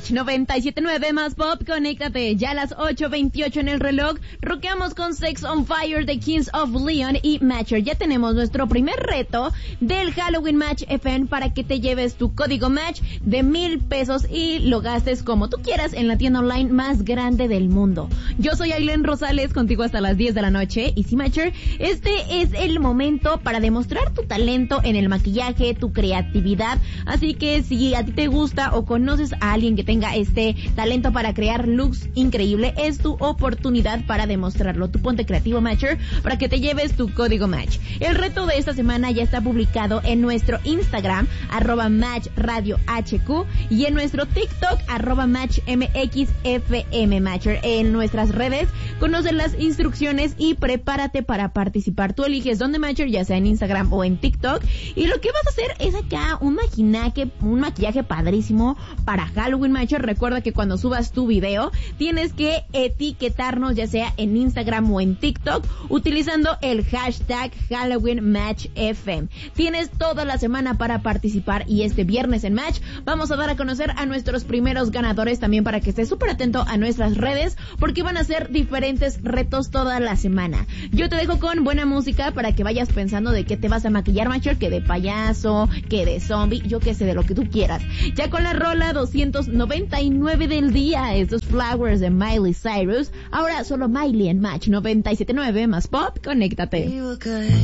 Match 97.9 más pop, conéctate. Ya a las 8:28 en el reloj, rockeamos con Sex on Fire de Kings of Leon y Matcher. Ya tenemos nuestro primer reto del Halloween Match FM para que te lleves tu código Match de $1,000 y lo gastes como tú quieras en la tienda online más grande del mundo. Yo soy Aileen Rosales, contigo hasta las 10 de la noche. Y sí, Matcher, este es el momento para demostrar tu talento en el maquillaje, tu creatividad. Así que si a ti te gusta o conoces a alguien que tenga este talento para crear looks increíble, es tu oportunidad para demostrarlo. Tú ponte creativo, Matcher, para que te lleves tu código Match. El reto de esta semana ya está publicado en nuestro Instagram, @MatchRadioHQ, y en nuestro TikTok, @MatchMXFM, Matcher. En nuestras redes, conoce las instrucciones y prepárate para participar. Tú eliges dónde, Matcher, ya sea en Instagram o en TikTok, y lo que vas a hacer es acá un maquillaje padrísimo para Halloween, Matcher. Recuerda que cuando subas tu video tienes que etiquetarnos ya sea en Instagram o en TikTok utilizando el hashtag Halloween Match FM. Tienes toda la semana para participar y este viernes en Match vamos a dar a conocer a nuestros primeros ganadores también, para que estés súper atento a nuestras redes porque van a ser diferentes retos toda la semana. Yo te dejo con buena música para que vayas pensando de qué te vas a maquillar, Matcher, que de payaso, que de zombie, yo qué sé, de lo que tú quieras. Ya con la rola 299 del día, estos Flowers de Miley Cyrus. Ahora solo Miley en Match 97.9 más pop, conéctate.